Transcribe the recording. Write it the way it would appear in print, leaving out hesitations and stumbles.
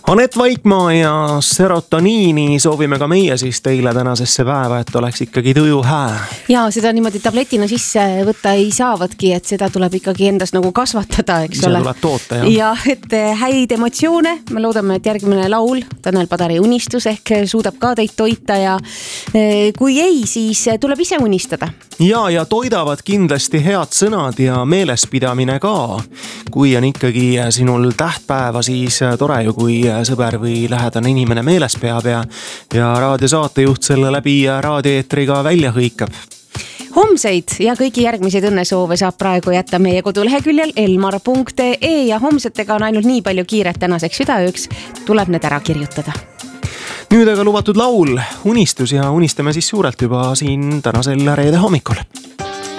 Anett Vaikmaa ja serotoniini soovime ka meie siis teile tänasesse päeva, et oleks ikkagi tuju hää. Ja seda niimoodi tabletina sisse võtta ei saavatki, et seda tuleb ikkagi endas nagu kasvatada, eks ole. See tuleb toota, jah. Ja et häid emotsioone, me loodame, et järgmine laul, Tanel Padari unistus ehk suudab ka teid toita ja kui ei, siis tuleb ise unistada. Ja toidavad kindlasti head sõnad ja meelespidamine ka. Kui on ikkagi sinul tähtpäeva, siis tore ju, kui sõber või lähedane inimene meeles peab ja raadiosaatejuht selle läbi raadioeetriga välja hõikab. Homseid ja kõiki järgmiseid õnnesoove saab praegu jätta meie koduleheküljel elmar.ee ja homsetega on ainult nii palju kiiret tänaseks südaööks, tuleb need ära kirjutada. Nüüd aga lubatud laul, unistus ja unistame siis suurelt juba siin tänasel reede hommikul.